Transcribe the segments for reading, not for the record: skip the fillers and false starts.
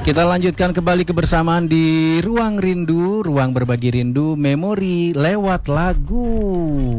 Kita lanjutkan kembali kebersamaan di Ruang Rindu, ruang berbagi rindu, memori lewat lagu.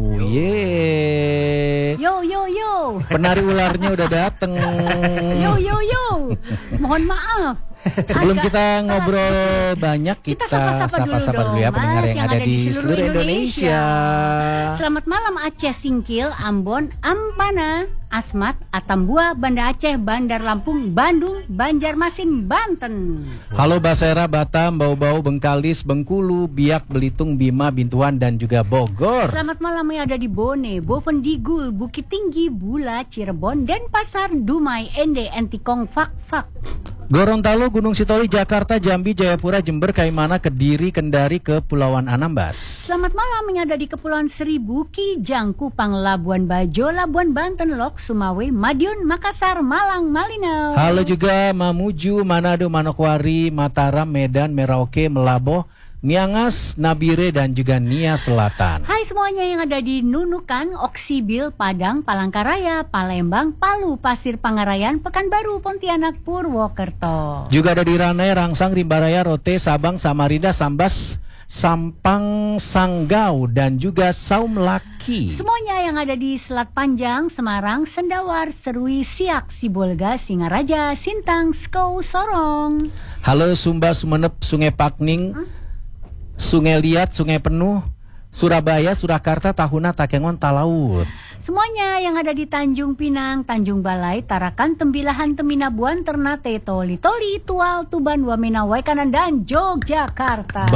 Yeay. Yo yo yo. Penari ularnya udah dateng. Yo yo yo. Mohon maaf. Sebelum kita ngobrol banyak, kita sapa-sapa dulu ya pendengar yang ada di seluruh Indonesia. Selamat malam Aceh Singkil, Ambon, Ampana, Asmat, Atambua, Banda Aceh, Bandar Lampung, Bandung, Banjarmasin, Banten. Halo Basera, Batam, Bau-Bau, Bengkalis, Bengkulu, Biak, Belitung, Bima, Bintuan, dan juga Bogor. Selamat malam yang ada di Bone, Bovendigul, Bukit Tinggi, Bula, Cirebon, Denpasar, Dumai, Ende, Entikong, Fak. Gorontalo, Gunung Sitoli, Jakarta, Jambi, Jayapura, Jember, Kaimana, Kediri, Kendari, Kepulauan Anambas. Selamat malam yang ada di Kepulauan Seribu, Kijang, Kupang, Labuan Bajo, Labuan Banten, Lok, Sumawe, Madiun, Makassar, Malang, Malinau. Halo juga Mamuju, Manado, Manokwari, Mataram, Medan, Merauke, Melaboh, Miangas, Nabire, dan juga Nia Selatan. Hai semuanya yang ada di Nunukan, Oksibil, Padang, Palangkaraya, Palembang, Palu, Pasir Pangarayan, Pekanbaru, Pontianak, Purwokerto. Juga ada di Ranai, Rangsang, Rimbaraya, Rote, Sabang, Samarinda, Sambas, Sampang, Sanggau, dan juga Saum Laki. Semuanya yang ada di Selat Panjang, Semarang, Sendawar, Serui, Siak, Sibolga, Singaraja, Sintang, Skou, Sorong. Halo Sumba, Sumenep, Sungai Pakning, Sungai Liat, Sungai Penuh, Surabaya, Surakarta, Tahuna, Takengon, Talaut. Semuanya yang ada di Tanjung Pinang, Tanjung Balai, Tarakan, Tembilahan, Teminabuan, Ternate, Toli, Tual, Tuban, Wamena, Waikanan, dan Yogyakarta.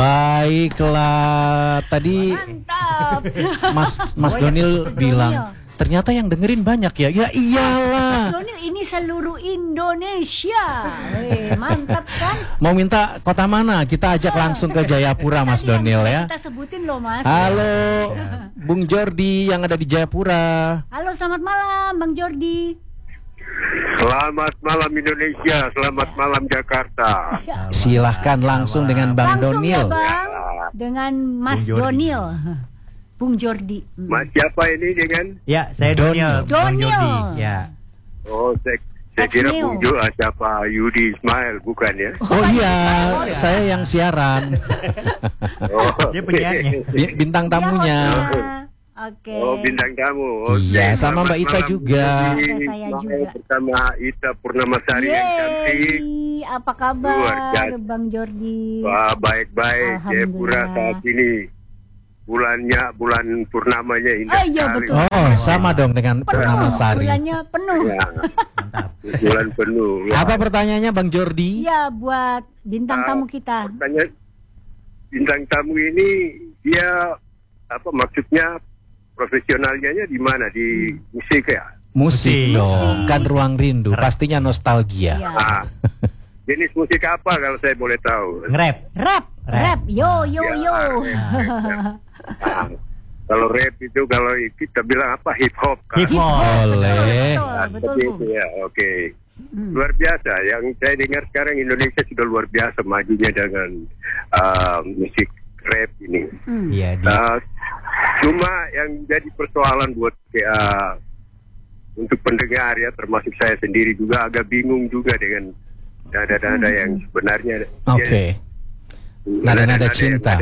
Baiklah, tadi mantap. Mas Donil bilang ternyata yang dengerin banyak ya. Ya iyalah. Mas Donil ini seluruh Indonesia. Mantap kan? Mau minta kota mana? Kita ajak langsung ke Jayapura Mas Donil ya. Kita sebutin loh Mas. Halo Bung Jordi yang ada di Jayapura. Halo, selamat malam Bang Jordi. Selamat malam Indonesia, selamat malam Jakarta. Silahkan langsung dengan Bang langsung Donil. ya Bang, dengan Mas Donil. Bung Jordi. Mas siapa ini dengan? Ya, saya Donil. Donil. Ya. Oh, saya kira Bung Jo, siapa Yudi Ismail, bukan ya? Oh iya, saya yang siaran. Oh, Dia penyanyi. Bintang tamunya. Ya, oke. Oh, bintang tamu. Iya, sama Mbak Ita juga. Ada saya juga. Bersama Ita Purnamasari yang cantik. Yeay, apa Luar kabar biasa. Bang Jordi? Wah, baik-baik. Jayapura saat ini bulan purnamanya indah Oh iya, sekali. betul. Oh, sama dong dengan Purnamasari. Bulannya penuh. Ya, Mantap. bulan penuh. Apa pertanyaannya Bang Jordi? Iya, buat bintang tamu kita. Tanya bintang tamu ini dia apa maksudnya profesionalnya di mana di musik ya? Musik Musik. dong, kan Ruang Rindu, pastinya nostalgia. Iya. Ah, jenis musik apa kalau saya boleh tahu? Nge-rap. Rap. Yo. Ah, kalau rap itu kalau kita bilang apa hip hop kan? Hip hop. Boleh. Betul, Seperti Bu. itu ya, oke. Luar biasa. Yang saya dengar sekarang Indonesia sudah luar biasa majunya dengan musik rap ini. Iya, Cuma yang jadi persoalan buat untuk pendengar ya, termasuk saya sendiri juga agak bingung juga dengan nada-nada yang sebenarnya. Oke. Nada-nada cinta.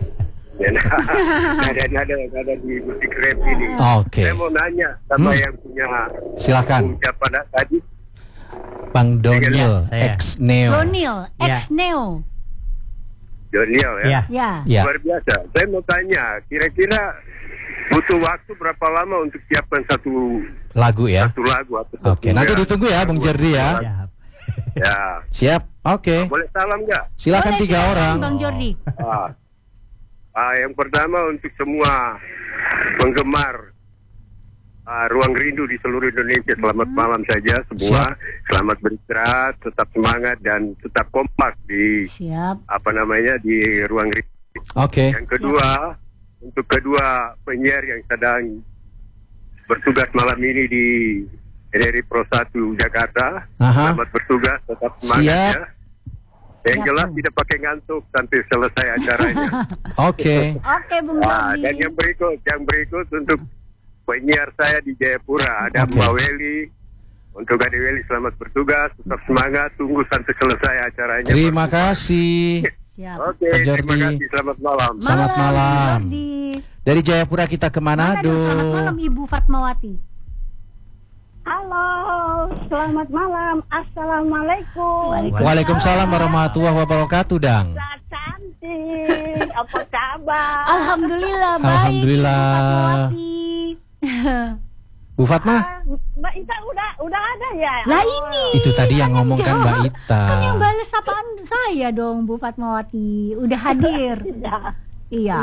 Nada-nada yang ada di musik rap ini. Oke. Saya mau nanya sama yang punya Silakan. siapa tadi? Bang Donil, Saya. ex Neo. Donil, ex Neo. Doniel ya. Iya. Ya. Ya. Luar biasa. Saya mau tanya, kira-kira butuh waktu berapa lama untuk siapkan satu Lagu ya. lagu atau satu Oke, nanti ditunggu ya Bung Jordi ya. Siap. Ya. Siap. Oke. Boleh salam nggak? Silakan Boleh, 3 silakan, orang. Bang Jordi. Yang pertama untuk semua penggemar Ruang Rindu di seluruh Indonesia, selamat malam saja semua. Selamat beristirahat, tetap semangat dan tetap kompak di Siap. di Ruang Rindu. Oke. Yang kedua, untuk kedua penyiar yang sedang bertugas malam ini di RRI Pro 1 Jakarta, Aha. selamat bertugas, tetap semangat Siap. ya. Yang jelas tidak pakai ngantuk sampai selesai acaranya. Oke. Oke, Bung Wah, Jordi. dan yang berikut untuk penyiar saya di Jayapura ada Oke. Mbak Weli, Untuk Adik Weli selamat bertugas, tetap semangat, tunggu sampai selesai acaranya. Terima kasih. Siap. Oke, Pak terima Jordi. kasih, selamat malam. Selamat malam. Jordi. Dari Jayapura kita ke Manado. Selamat malam Ibu Fatmawati. Halo, selamat malam. Assalamualaikum. Waalaikumsalam warahmatullahi wabarakatuh, Dang. Cantik, apa kabar? Alhamdulillah baik. Alhamdulillah. Ibu Fatmawati. Bu Fatma, Mbak Ita udah ada ya? Lah ini. itu tadi yang ngomong kan Mbak Ita. Kan yang balas sapaan saya dong Bu Fatmawati. Udah hadir. Iya.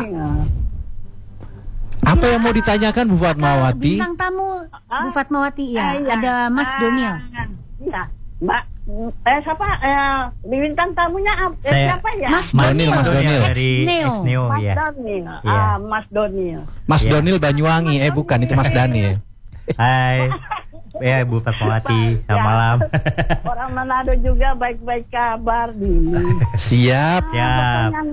Apa yang mau ditanyakan Bu Fatmawati? Bintang tamu Bu Fatmawati ya. Iya. Ada Mas Doniel. Iya, Mbak. Siapa? Bintang tamunya siapa ya? Mas Donil, Mas Donil. Dari Neo. Ex-Neo Mas ya. Donil. Iya. Mas Donil. Mas Iya. Donil Banyuwangi, bukan itu Mas Dani. Hai. Ya, Bu Fatmawati, selamat malam. Orang Manado juga baik-baik kabar nih. Siap. Siap. Pertanyaan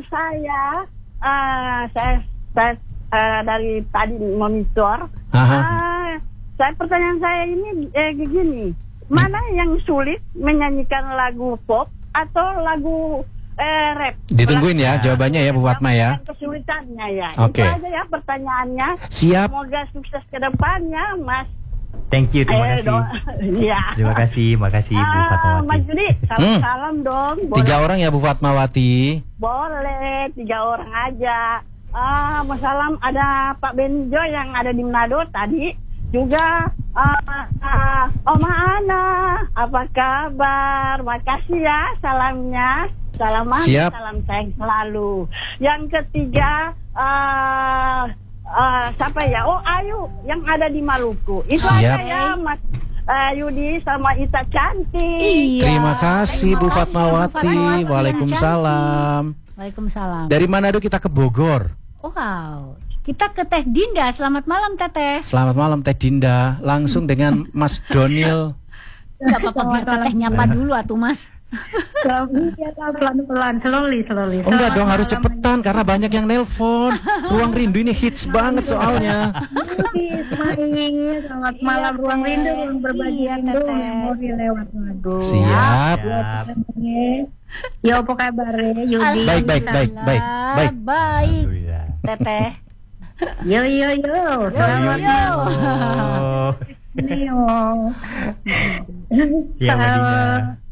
saya dari tadi monitor. Aha. Pertanyaan saya ini begini, mana yang sulit menyanyikan lagu pop atau lagu rap? Ditungguin ya jawabannya ya Bu Fatma ya. Kesulitannya ya. Oke. Itu aja ya pertanyaannya. Siap. Semoga sukses ke depannya, Mas. Thank you, terima kasih. Iya. Terima kasih Bu Mas Fatmawati. Judi, salam dong. 3 orang ya Bu Fatmawati. Boleh, 3 orang aja. Salam ada Pak Benjo yang ada di Manado tadi. Juga Oma Ana, apa kabar? Makasih ya salamnya. Salam manis, Siap. salam sayang selalu. Yang ketiga siapa ya? Oh, Ayu yang ada di Maluku. Itu Siap. aja ya Mas Yudi sama Ita cantik. Iya. Terima kasih Bu Terima kasih, Bu Fatmawati. Fatmawati. Waalaikumsalam. Waalaikumsalam. Dari Manado kita ke Bogor. Wow. Kita ke Teh Dinda. Selamat malam Teteh. Selamat malam Teh Dinda. Langsung dengan Mas Donil. Enggak apa-apa biar Teteh nyapa dulu atuh Mas. Pelan-pelan, slowly. Enggak dong, harus cepetan karena banyak yang nelpon. Ruang Rindu ini hits banget soalnya. Selamat malam Ruang Rindu, ruang berbagi Iya, rindu Teteh. yang mau dilewat madu. Siap. Siap. Ya apa kabar ya Yudi? Baik, baik, baik, baik, baik. Baik. Alhamdulillah. Teteh. Yo. Selamat Yo. Oh. Neo. Siap, Mbak Dinda.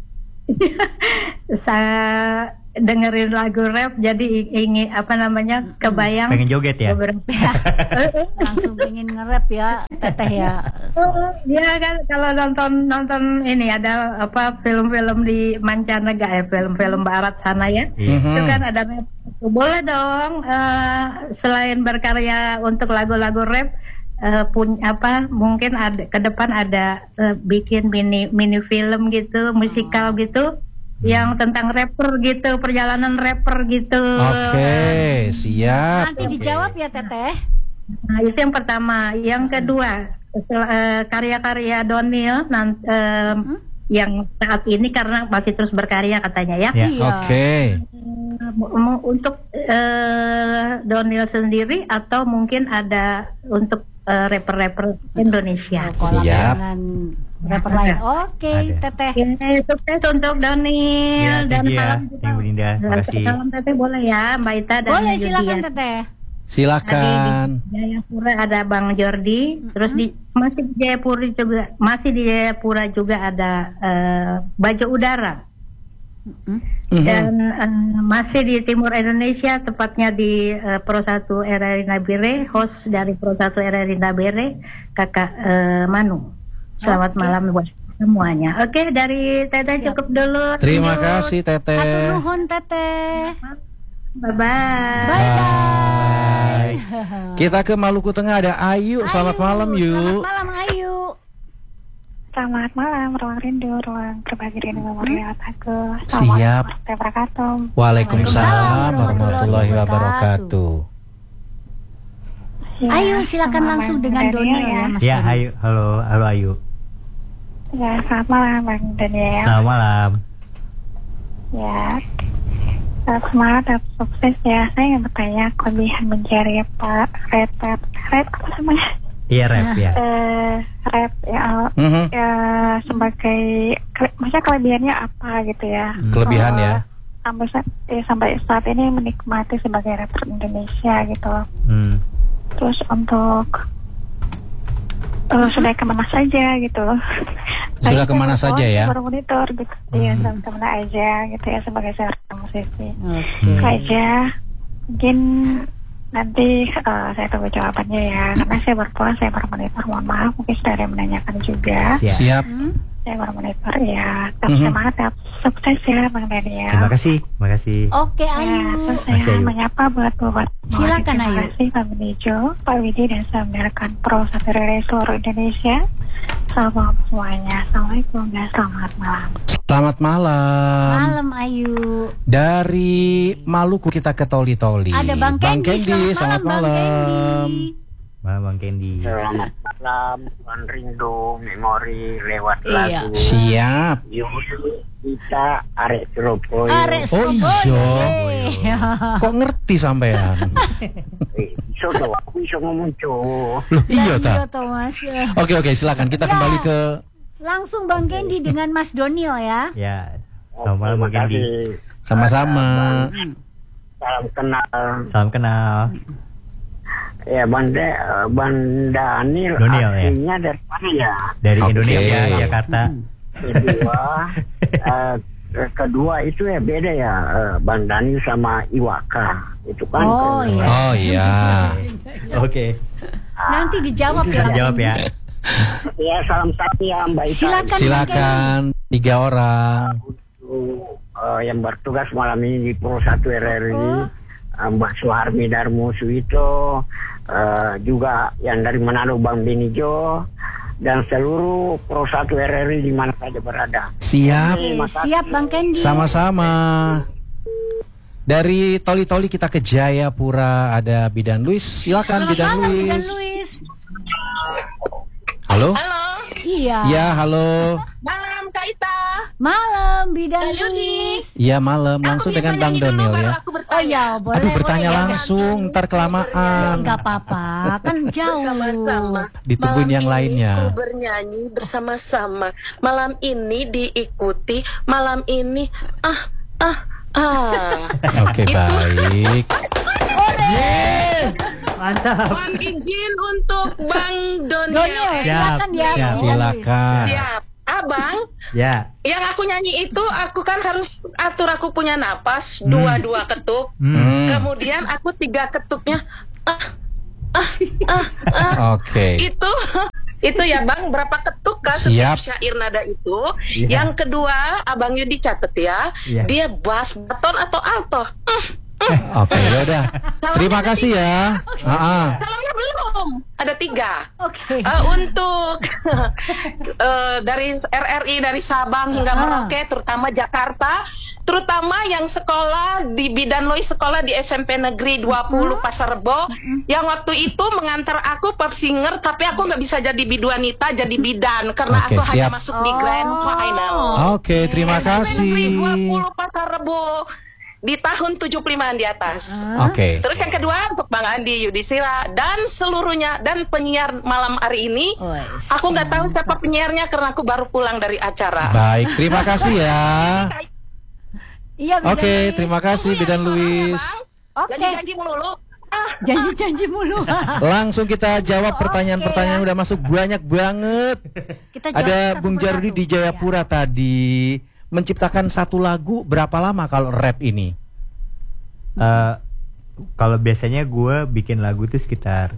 Saya dengerin lagu rap jadi ingin kebayang Pengen joget ya? beberapa. Langsung pengen nge-rap ya Teteh ya. Dia kan kalau nonton ini ada film-film di mancanegara film-film barat sana ya. Iya. Itu kan ada rap. Boleh dong selain berkarya untuk lagu-lagu rap mungkin ada ke depan ada bikin mini film gitu, musikal gitu yang tentang rapper gitu, perjalanan rapper gitu. Oke, siap. Nanti dijawab ya Teteh. Nah, itu yang pertama. Yang kedua, karya-karya Donil yang saat ini karena masih terus berkarya katanya ya. Ya. Iya. Oke. Untuk Donil sendiri atau mungkin ada untuk rapper-rapper Indonesia. Kolab Siap. dengan rapper lain. Oke, Ada. Teteh. Oke, sukses untuk Donil Ya, dan thank you ya. salam Thank you, Bu Dinda. Terima kasih. salam Teteh boleh ya Mbak Ita dan Boleh Yudi silakan ya. Teteh. Silakan. Di Jayapura ada Bang Jordi, terus masih di Jayapura juga ada Bajo Udara. Dan masih di timur Indonesia, tepatnya di Pro 1 RRI Nabire, host dari Pro 1 RRI Nabire, Kakak Manu. Selamat malam buat semuanya. Oke, dari Teteh Siap. cukup dulu. Terima kasih Hatur Teteh. nuhun Teteh. Bye-bye. Bye-bye. Kita ke Maluku Tengah ada Ayu. Selamat malam Selamat Yu. malam Ayu. Selamat malam, ruang rindu, ruang berbagi rindu memorial aku. Siap. Assalamualaikum warahmatullahi wabarakatuh. Waalaikumsalam warahmatullahi wabarakatuh. Ya, Ayu silakan selamat langsung malam, dengan Daniel Donil ya. ya Mas. Ya, Doni. Ayu. Halo Ayu. Ya, selamat malam Bang Daniel. Selamat malam. Ya, semangat dan sukses ya. Saya ingin bertanya kelebihan menjadi Pak Red apa namanya? Iya rap ya. Rap ya, ya sebagai maksudnya kelebihannya apa gitu ya? Kelebihan ya. Sampai saat ini menikmati sebagai rapper Indonesia gitu. Terus untuk sudah kemana saja gitu. Sudah kemana saja ya? Baru monitor gitu. Iya, sudah kemana aja gitu ya sebagai seorang musisi. Itu aja. Mungkin nanti saya tunggu jawabannya ya. Karena saya berpulang, saya baru monitor. Mohon maaf, mungkin sudah ada yang menanyakan juga. Siap. Saya baru monitor ya. Tetap semangat, tetap sukses ya Bang Daniel. Terima kasih. Oke, Ya, Ayu. terus saya menyapa buat Silakan, Ayu. Terima kasih Pak Benijo, Pak Widi, dan saya mendengarkan Pro Satu Relay seluruh Indonesia. Selamat semuanya. Assalamualaikum dan selamat malam. Selamat malam. Malam, Ayu. Dari Maluku kita ke Toli-Toli. Ada Bang Kendi. Selamat Bang malam. Kendi. Bang Kendi. Selamat malam, Bang Rindu, memori lewat Iya. lagu. Siap. Yuk, kita arek Surabaya. Arek Oh Surabaya. iya. Kok ngerti sampean? Iso toh, aku iso ngomong cowok. Loh, iya Iya, ta. Thomas. Oke, silakan kita Ya. kembali ke Langsung Bang Kendi dengan Mas Donil ya. Ya. Selamat malam Bang Terima Kendi. kasih. sama-sama. Salam kenal. Salam kenal. Ya, Bang Daniel Daniel, ya. aslinya dari mana ya? Dari Oke. Indonesia, Jakarta. Kedua itu ya beda ya, Bang Daniel sama Iwaka itu kan. Oh, iya. Oh iya. Oke. Nanti dijawab ya. Jawab ya. Ya, salam satu ya Mbak Ita. Silakan. Silakan 3 orang. Yang bertugas malam ini di Pro 1 RRI, Mbak Suharmi Darmo Suito, juga yang dari Manado Bang Benijo, dan seluruh Pro 1 RRI di mana saja berada. Siap. Siap Bang Kendi. Sama-sama. Dari Toli-Toli kita ke Jayapura, ada Bidan Luis. Silakan Bidan Malam, Bidan Luis. Luis. Halo? Iya. Ya, halo. Malam Kak Ita. Malam Bidan Kak Yudi. Luis. Iya, malam. Langsung Aku dengan bisa Bang nyanyi dulu, Donil baru ya. aku bertanya. Oh ya, boleh. Aduh, bertanya boleh. langsung, ntar kelamaan. Enggak apa-apa, kan jauh. Bersama-sama. Ditungguin Malam yang ini lainnya. Ku bernyanyi bersama-sama. Malam ini diikuti. Malam ini Oke, Itu. baik. Mantap. Mohon izin untuk Bang Donil, Donil. silakan ya. Siap. Bidan Luis. Silakan. Siap. Abang, Ya. yang aku nyanyi itu aku kan harus atur, aku punya napas 2 ketuk. Kemudian aku 3 ketuknya Oke. itu ya Bang, berapa ketuk kan Siap. setiap syair nada itu. Iya. Yang kedua, Abang Yudi catet ya. Iya. Dia bass, baton atau alto. Oke, yaudah. Terima kasih ya. Salamnya belum. Ada 3. Oke. Untuk dari RRI, dari Sabang hingga Merauke, terutama Jakarta, terutama yang sekolah di Bidan Lois, sekolah di SMP Negeri 20 Pasar Rebo, yang waktu itu mengantar aku pop singer, tapi aku nggak bisa jadi biduanita, jadi bidan karena Oke, aku hanya siap. masuk di grand final. Oke, terima SMP Negeri kasih. 20 Pasar Rebo di tahun 75-an di atas. Oke. Terus yang kedua untuk Bang Andi Yudhistira dan seluruhnya dan penyiar malam hari ini. Aku nggak tahu siapa penyiarnya karena aku baru pulang dari acara. Baik, terima kasih ya. Iya, Bidan Oke, Luis. terima kasih Bidan Luis. Oke. Janji-janji melulu. Janji-janji mulu. Langsung kita jawab pertanyaan-pertanyaan udah masuk banyak banget. Kita jawab Ada satu Bung Jarudi persatu. di Jayapura tadi. Menciptakan satu lagu berapa lama kalau rap ini? Kalau biasanya gue bikin lagu tuh sekitar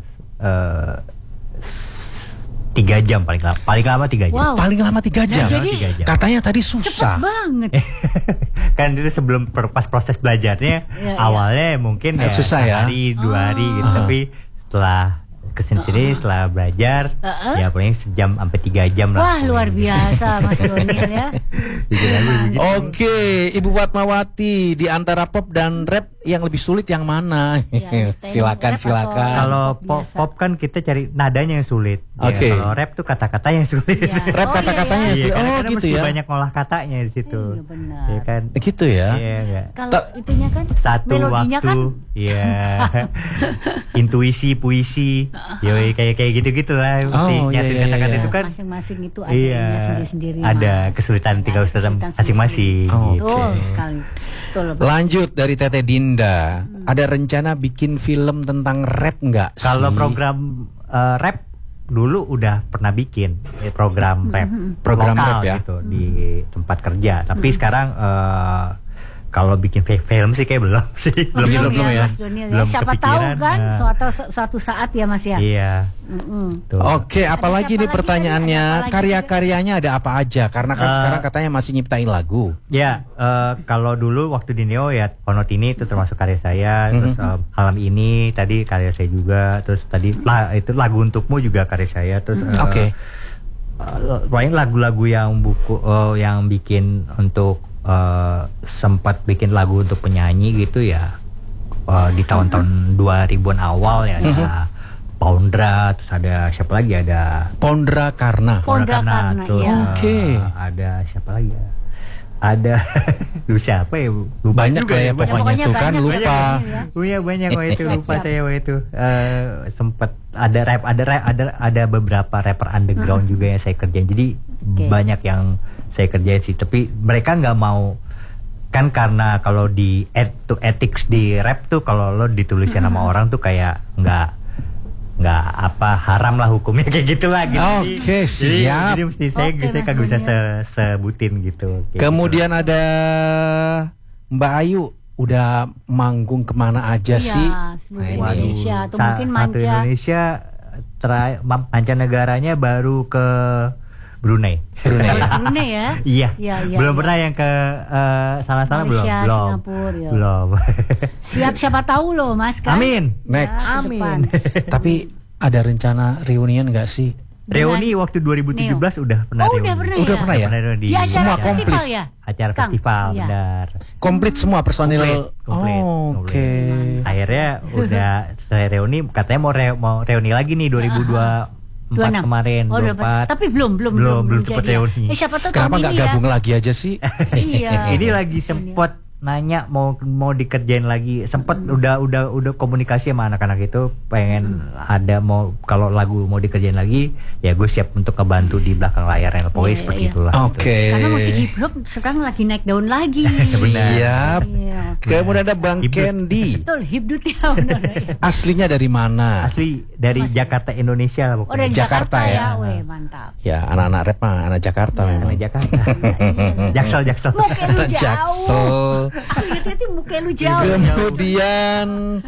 3 jam paling lama 3 jam. Wow. Paling lama 3 jam. Jadi- 3 jam. Katanya tadi Cepet susah. banget. Kan itu sebelum pas proses belajarnya Iya, awalnya mungkin ya Susah ya? sehari 2 hari gitu, tapi setelah kesini setelah belajar ya paling sejam sampai 3 jam lah. Wah, luar biasa Mas Donil ya. Bikin lagu begitu. Oke, Ibu Fatmawati, di antara pop dan rap yang lebih sulit yang mana? Ya, silakan. Kalau pop kan kita cari nadanya yang sulit. Oke. Ya, kalau rap tuh kata-kata yang sulit. Ya. Rap kata-katanya iya, sih. Iya, Oh karena gitu mesti ya. banyak ngolah katanya di situ. Iya, benar. Iya kan? Gitu ya. Iya enggak. Kalau itunya kan Satu melodinya waktu, kan iya. Intuisi, puisi, yoi kayak gitu-gitu lah. Mesti Oh, iya, nyatin iya, kata-kata iya. itu kan. masing-masing itu ada Iya, ininya sendiri-sendiri. ada Mas. kesulitan tinggal Kesulitan masing-masing. Oh, gitu. Betul sekali. Betul. Lanjut dari Tete Dinda. Ada rencana bikin film tentang rap nggak sih? Kalau program rap dulu udah pernah bikin program rap, Program lokal rap ya? gitu di tempat kerja. Tapi sekarang kalau bikin film sih kayak belum sih. Belum belum ya. Mas Donil ya. Belum Siapa kepikiran, tahu kan suatu saat ya Mas ya. Iya. Tuh. Oke, apalagi siapa nih lagi pertanyaannya, tadi? Ada apa lagi? karya-karyanya ada apa aja? Karena kan sekarang katanya masih nyiptain lagu. Ya, kalau dulu waktu di Neo ya Onotini itu termasuk karya saya, terus Malam Ini tadi karya saya juga, terus tadi itu Lagu Untukmu juga karya saya, terus Oke. paling lagu-lagu yang yang bikin untuk sempat bikin lagu untuk penyanyi gitu ya di tahun-tahun 2000-an awal ya ada Pondra, terus ada siapa lagi, ada Pondra Karna. Pondra Karna, terus, iya. Oke. ada siapa lagi ya, ada lu siapa ya, lupa Banyak juga lah ya ya, pokoknya pokoknya tuh kan banyak lupa. ya. Iya banyak waktu itu, lupa Siap. saya waktu itu. Sempat ada rap, ada beberapa rapper underground juga yang saya kerjain. Jadi banyak yang saya kerjain sih. Tapi mereka nggak mau, kan karena kalau di ethics di rap tuh kalau lo ditulisin sama orang tuh kayak nggak apa haram lah hukumnya kayak gitulah gitu. Oke, siap. Jadi mesti saya Oke, kagak Mas bisa Daniel. sebutin gitu. Kayak Kemudian ada Mbak Ayu, udah manggung kemana aja Iya, sih? seluruh Ini. Indonesia atau mungkin Satu manja. Indonesia mancanegaranya baru ke Brunei. Brunei. Brunei ya. Iya. Iya, iya, Belum iya. pernah yang ke sana-sana belum. Malaysia, Belum. Singapura, ya. Belum. Siap, siapa tahu loh Mas kan. Amin. Next. Ya, Amin. depan. Tapi ada rencana reunian nggak sih? Reuni waktu 2017 udah pernah Oh, reuni. udah pernah Udah ya? pernah ya? reuni. Di acara Semua festival komplit. ya? Acara Kang? festival, Iya. benar. Komplit semua personil. Komplit. Oh, Oke. Akhirnya udah saya reuni, katanya mau reuni lagi nih 2024 kemarin, Oh, 24. tapi belum sempat jadi ya. reuni. Siapa tahu Kenapa tahun nggak ini ya. gabung lagi aja sih? Iya. Ini lagi sempet nanya mau dikerjain lagi, sempet udah komunikasi sama anak-anak itu pengen ada mau kalau lagu mau dikerjain lagi ya gue siap untuk ngebantu di belakang layarnya pokoknya Iya, seperti iya. itulah. Oke. Karena musik hip hop sekarang lagi naik daun lagi. Siap. Iya. Kemudian ada Bang Hibdut. Candy. Betul, hibdut ya benar. Ya. Aslinya dari mana? Asli dari Jakarta Indonesia lah Oh, pokoknya. dari Jakarta Jakarta, ya. ya. Weh, mantap. Ya, anak-anak rap mah anak Jakarta Dari memang. Jakarta. Jaksel. Muka lu Anak jauh. Jaksel. Hati-hati muka lu jauh. Kemudian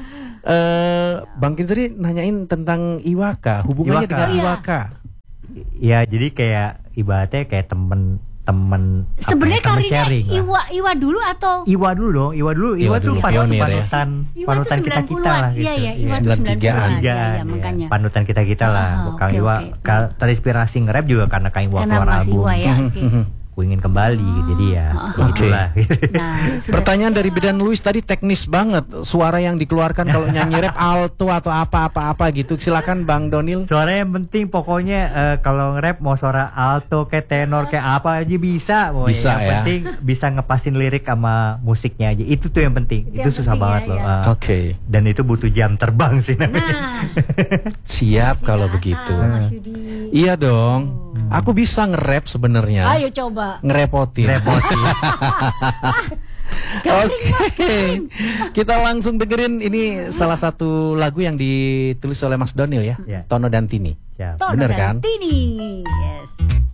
Bang Candy tadi nanyain tentang Iwaka, hubungannya Iwaka. dengan Iya. Iwaka. Ya jadi kayak ibaratnya kayak temen Sebenarnya temen karirnya sharing lah. Iwa dulu atau Iwa dulu dong, Iwa Iwa tuh dulu, panutan pionir ya. Iwa panutan tuh kita 90-an. lah gitu. Iya, iya, Iwa tuh 93-an. 90-an. Iya, iya, ya. makanya. Panutan kita lah. Kang oke, Iwa oke. terinspirasi nge-rap juga karena Kang Iwa Karena keluar Mas album. Iwa ya. Oke. Ku ingin kembali, jadi ya Oke. itulah. Nah, sudah. Pertanyaan dari Bidan Luis tadi teknis banget. Suara yang dikeluarkan kalau nyanyi rap alto atau apa-apa gitu. Silakan Bang Donil. Suaranya yang penting pokoknya kalau nge-rap mau suara alto kayak tenor kayak apa aja bisa pokoknya. Bisa, yang ya. penting bisa ngepasin lirik sama musiknya aja. Itu tuh yang penting. Itu Itu yang susah penting banget ya, loh. ya. Oke. Dan itu butuh jam terbang sih namanya. Nah, Siap kalau biasa, begitu. Mas Yudi. Iya dong. Aku bisa nge-rap sebenarnya. Ayo coba. Ngerepotin. Repotin. Oke. Kita langsung dengerin ini salah satu lagu yang ditulis oleh Mas Donil ya. Ya. Tono dan Tini. Siap. Tono Bener dan kan? Tini. Yes.